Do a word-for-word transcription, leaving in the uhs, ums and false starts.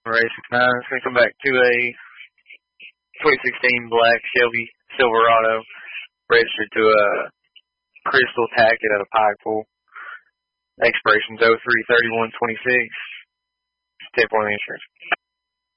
Race six nine. It's going to come back to a twenty sixteen black Chevy Silverado, registered to a Crystal Tackett out of Pikeville. Expiration's oh three thirty-one twenty-six. ten point insurance.